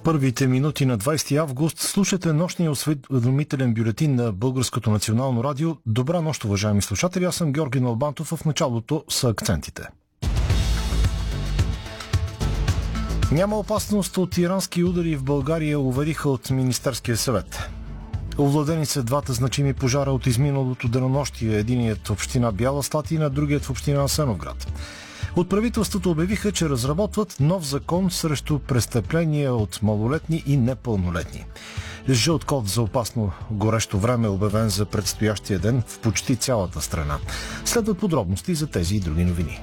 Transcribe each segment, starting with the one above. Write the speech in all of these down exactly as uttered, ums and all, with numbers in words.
Първите минути на двайсети август слушате нощния осведомителен бюлетин на Българското национално радио. Добра нощ, уважаеми слушатели. Аз съм Георги Налбантов. В началото са акцентите. Няма опасност от ирански удари в България, увериха от Министерския съвет. Овладени са двата значими пожара от изминалото денонощие. Единият в община Бяла Слатина, другият в община Асеновград. От правителството обявиха, че разработват нов закон срещу престъпления от малолетни и непълнолетни. Жълт код за опасно горещо време е обявен за предстоящия ден в почти цялата страна. Следват подробности за тези и други новини.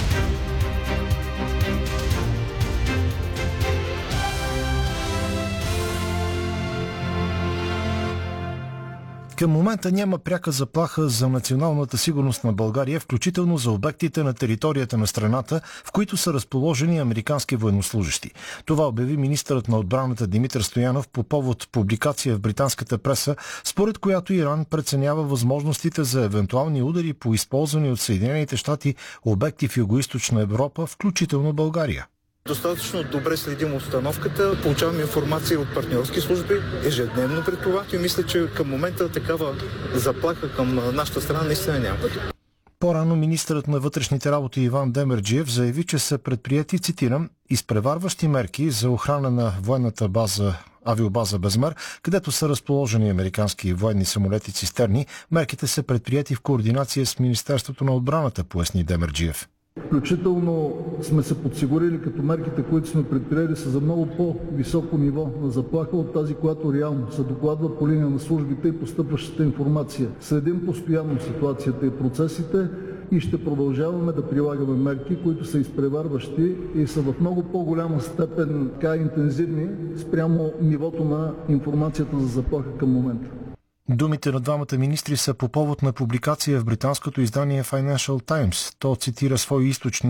Към момента няма пряка заплаха за националната сигурност на България, включително за обектите на територията на страната, в които са разположени американски военнослужещи. Това обяви министърът на отбраната Димитър Стоянов по повод публикация в британската преса, според която Иран преценява възможностите за евентуални удари по използвани от Съединените щати обекти в Югоизточна Европа, включително България. Достатъчно добре следим обстановката, получаваме информация от партньорски служби ежедневно при това и мисля, че към момента такава заплаха към нашата страна наистина няма. По-рано министърът на вътрешните работи Иван Демерджиев заяви, че са предприети, цитирам, изпреварващи мерки за охрана на военната база авиобаза Безмер, където са разположени американски военни самолети цистерни. Мерките са предприети в координация с Министерството на отбраната, поясни Демерджиев. Включително сме се подсигурили, като мерките, които сме предприели, са за много по-високо ниво на заплаха от тази, която реално се докладва по линия на службите и постъпващата информация. Следим постоянно ситуацията и процесите и ще продължаваме да прилагаме мерки, които са изпреварващи и са в много по-голяма степен така интензивни спрямо нивото на информацията за заплаха към момента. Думите на двамата министри са по повод на публикация в британското издание Financial Times. То цитира свои източници